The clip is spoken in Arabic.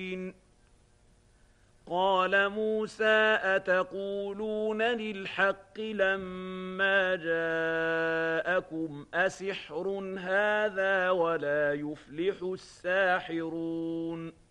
قال موسى أتقولون للحق لما جاءكم أسحر هذا ولا يفلح الساحرون